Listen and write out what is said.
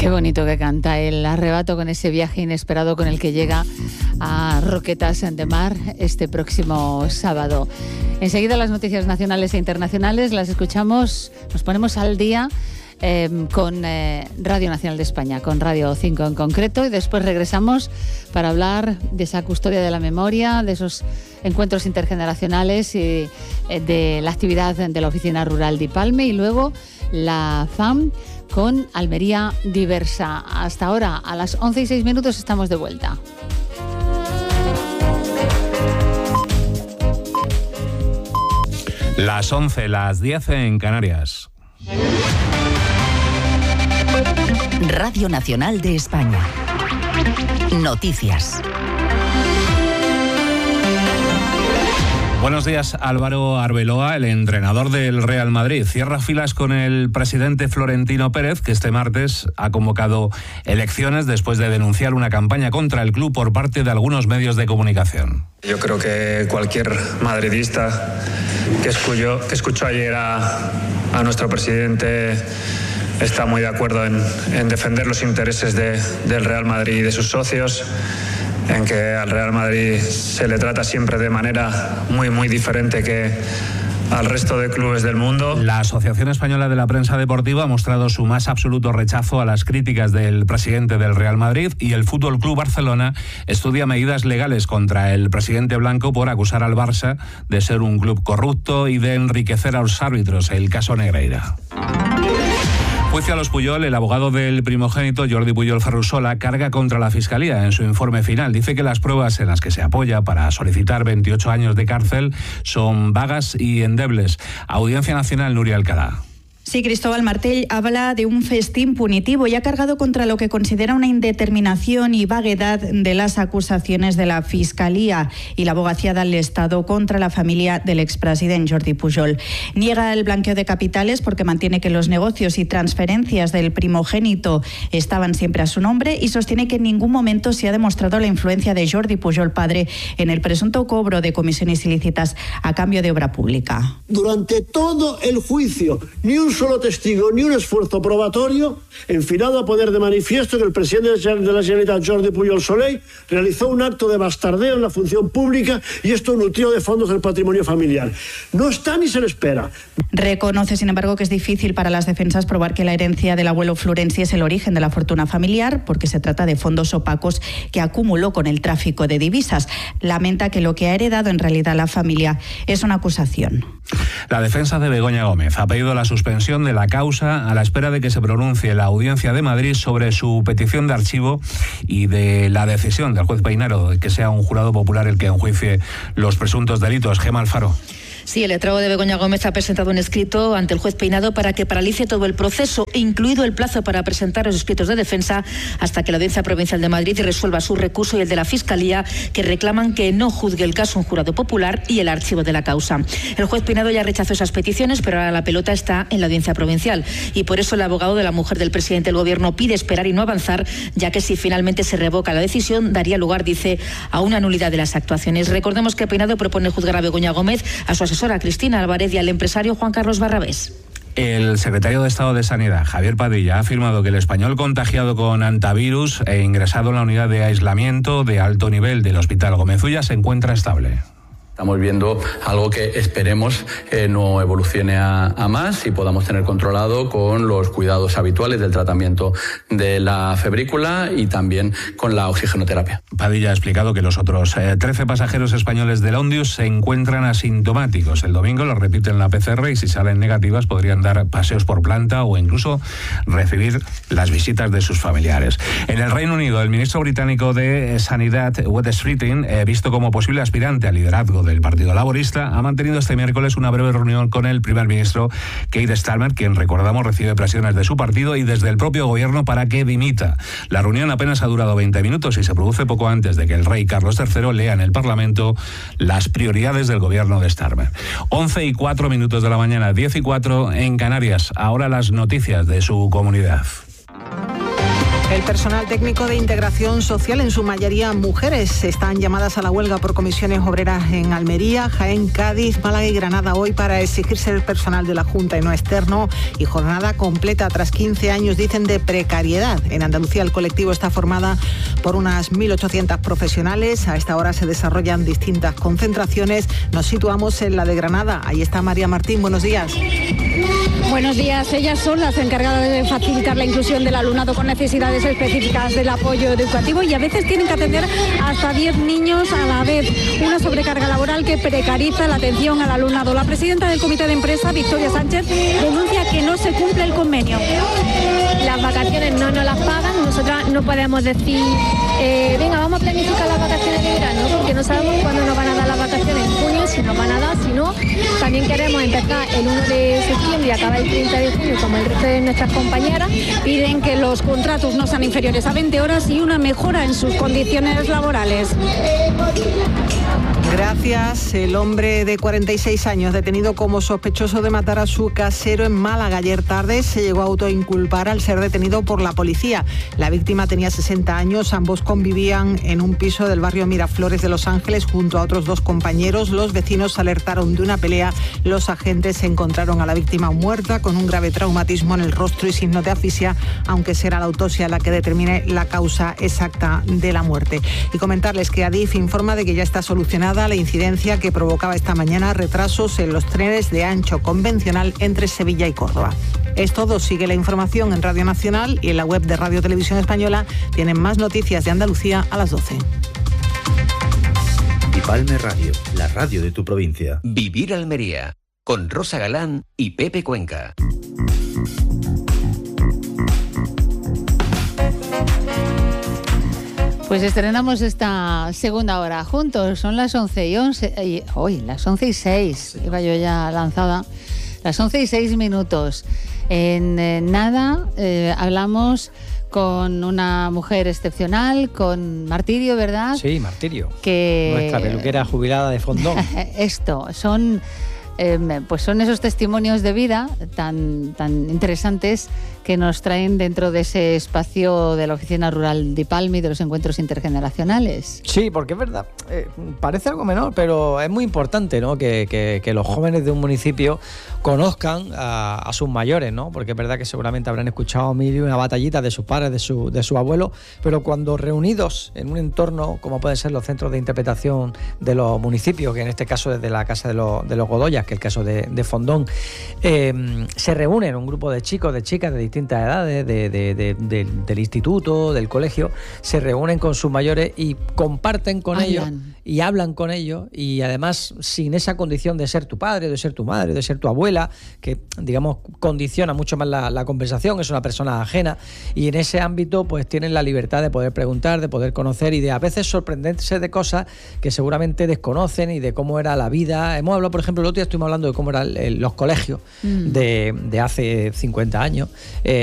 Qué bonito que canta el Arrebato, con ese viaje inesperado con el que llega a Roquetas de Mar este próximo sábado. Enseguida las noticias nacionales e internacionales las escuchamos, nos ponemos al día con Radio Nacional de España, con Radio 5 en concreto, y después regresamos para hablar de esa custodia de la memoria, de esos encuentros intergeneracionales y de la actividad de la Oficina Rural de Ipalme, y luego la FAM con Almería Diversa. Hasta ahora, a las 11:06 estamos de vuelta. Las 11, las 10 en Canarias. Radio Nacional de España. Noticias. Buenos días. Álvaro Arbeloa, el entrenador del Real Madrid, cierra filas con el presidente Florentino Pérez, que este martes ha convocado elecciones después de denunciar una campaña contra el club por parte de algunos medios de comunicación. Yo creo que cualquier madridista que escuchó ayer a nuestro presidente está muy de acuerdo en defender los intereses del Real Madrid y de sus socios, en que al Real Madrid se le trata siempre de manera muy, muy diferente que al resto de clubes del mundo. La Asociación Española de la Prensa Deportiva ha mostrado su más absoluto rechazo a las críticas del presidente del Real Madrid, y el Fútbol Club Barcelona estudia medidas legales contra el presidente blanco por acusar al Barça de ser un club corrupto y de enriquecer a los árbitros, el caso Negreira. Juicio a los Puyol. El abogado del primogénito, Jordi Puyol Ferrusola, carga contra la Fiscalía en su informe final. Dice que las pruebas en las que se apoya para solicitar 28 años de cárcel son vagas y endebles. Audiencia Nacional, Nuria Alcalá. Sí, Cristóbal Martell habla de un festín punitivo y ha cargado contra lo que considera una indeterminación y vaguedad de las acusaciones de la Fiscalía y la Abogacía del Estado contra la familia del expresidente Jordi Pujol. Niega el blanqueo de capitales porque mantiene que los negocios y transferencias del primogénito estaban siempre a su nombre, y sostiene que en ningún momento se ha demostrado la influencia de Jordi Pujol padre en el presunto cobro de comisiones ilícitas a cambio de obra pública. Durante todo el juicio, ni un solo testigo, ni un esfuerzo probatorio, enfilado a poner de manifiesto que el presidente de la Generalitat, Jordi Pujol Soley, realizó un acto de bastardeo en la función pública, y esto nutrió de fondos el patrimonio familiar. No está ni se le espera. Reconoce, sin embargo, que es difícil para las defensas probar que la herencia del abuelo Florenzi es el origen de la fortuna familiar, porque se trata de fondos opacos que acumuló con el tráfico de divisas. Lamenta que lo que ha heredado en realidad la familia es una acusación. La defensa de Begoña Gómez ha pedido la suspensión de la causa a la espera de que se pronuncie la Audiencia de Madrid sobre su petición de archivo y de la decisión del juez Peinado de que sea un jurado popular el que enjuicie los presuntos delitos. Gemma Alfaro. Sí, el letrado de Begoña Gómez ha presentado un escrito ante el juez Peinado para que paralice todo el proceso, incluido el plazo para presentar los escritos de defensa, hasta que la Audiencia Provincial de Madrid resuelva su recurso y el de la Fiscalía, que reclaman que no juzgue el caso un jurado popular y el archivo de la causa. El juez Peinado ya rechazó esas peticiones, pero ahora la pelota está en la Audiencia Provincial, y por eso el abogado de la mujer del presidente del Gobierno pide esperar y no avanzar, ya que si finalmente se revoca la decisión daría lugar, dice, a una nulidad de las actuaciones. Recordemos que Peinado propone juzgar a Begoña Gómez, a su asesora Cristina Álvarez y al empresario Juan Carlos Barrabés. El secretario de Estado de Sanidad, Javier Padilla, ha afirmado que el español contagiado con hantavirus e ingresado en la unidad de aislamiento de alto nivel del Hospital Gómez Ulla se encuentra estable. Estamos viendo algo que esperemos no evolucione a más y podamos tener controlado con los cuidados habituales del tratamiento de la febrícula y también con la oxigenoterapia. Padilla ha explicado que los otros 13 pasajeros españoles del Ondius se encuentran asintomáticos. El domingo lo repiten la PCR y si salen negativas podrían dar paseos por planta o incluso recibir las visitas de sus familiares. En el Reino Unido, el ministro británico de Sanidad, Wes Streeting, visto como posible aspirante al liderazgo del Partido Laborista, ha mantenido este miércoles una breve reunión con el primer ministro Keir Starmer, quien, recordamos, recibe presiones de su partido y desde el propio gobierno para que dimita. La reunión apenas ha durado 20 minutos y se produce poco antes de que el rey Carlos III lea en el Parlamento las prioridades del gobierno de Starmer. 11:04 de la mañana, 10:04 en Canarias. Ahora las noticias de su comunidad. El personal técnico de integración social, en su mayoría mujeres, están llamadas a la huelga por comisiones obreras en Almería, Jaén, Cádiz, Málaga y Granada hoy para exigir ser personal de la Junta y no externo, y jornada completa tras 15 años, dicen, de precariedad. En Andalucía el colectivo está formada por unas 1.800 profesionales. A esta hora se desarrollan distintas concentraciones. Nos situamos en la de Granada. Ahí está María Martín. Buenos días. Buenos días. Ellas son las encargadas de facilitar la inclusión del alumnado con necesidades específicas del apoyo educativo, y a veces tienen que atender hasta 10 niños a la vez. Una sobrecarga laboral que precariza la atención al alumnado. La presidenta del comité de empresa, Victoria Sánchez, denuncia que no se cumple el convenio. Las vacaciones no nos las pagan. Nosotras no podemos decir, venga, vamos a planificar las vacaciones de verano, porque no sabemos cuándo nos van a dar las vacaciones, en junio, si nos van a dar, si no. También queremos empezar el 1 de septiembre y acabar el 30 de junio como el resto de nuestras compañeras. Piden que los contratos no sean inferiores a 20 horas y una mejora en sus condiciones laborales. Gracias. El hombre de 46 años, detenido como sospechoso de matar a su casero en Málaga ayer tarde, se llegó a autoinculpar al ser detenido por la policía. La víctima tenía 60 años, ambos convivían en un piso del barrio Miraflores de Los Ángeles junto a otros 2 compañeros. Los vecinos alertaron de una pelea. Los agentes encontraron a la víctima muerta con un grave traumatismo en el rostro y signos de asfixia, aunque será la autopsia la que determine la causa exacta de la muerte. Y comentarles que Adif informa de que ya está solucionada la incidencia que provocaba esta mañana retrasos en los trenes de ancho convencional entre Sevilla y Córdoba. Es todo. Sigue la información en Radio Nacional y en la web de Radio Televisión Española. Tienen más noticias de Andalucía a las 12. Dipalme Radio, la radio de tu provincia. Vivir Almería, con Rosa Galán y Pepe Cuenca. Pues estrenamos esta segunda hora juntos. Son las 11:11. Hoy, las 11:06. Iba yo ya lanzada. Las 11:06 minutos. En nada hablamos con una mujer excepcional, con Martirio, ¿verdad? Sí, Martirio. Que nuestra peluquera jubilada de Fondón. Esto, son esos testimonios de vida tan interesantes que nos traen dentro de ese espacio de la Oficina Rural de Palma y de los encuentros intergeneracionales. Sí, porque es verdad, parece algo menor, pero es muy importante, ¿no? Que los jóvenes de un municipio conozcan a sus mayores, ¿no? Porque es verdad que seguramente habrán escuchado mil y una batallita de sus padres, de su abuelo, pero cuando reunidos en un entorno como pueden ser los centros de interpretación de los municipios, que en este caso es de la Casa de los Godoyas, que es el caso de Fondón, se reúnen un grupo de chicos, de chicas de distintas edades, del instituto, del colegio, se reúnen con sus mayores y comparten con ellos y hablan con ellos, y además sin esa condición de ser tu padre, de ser tu madre, de ser tu abuela, que digamos condiciona mucho más la conversación, es una persona ajena, y en ese ámbito pues tienen la libertad de poder preguntar, de poder conocer y de a veces sorprenderse de cosas que seguramente desconocen y de cómo era la vida. Hemos hablado, por ejemplo, el otro día estuvimos hablando de cómo eran los colegios de hace 50 años.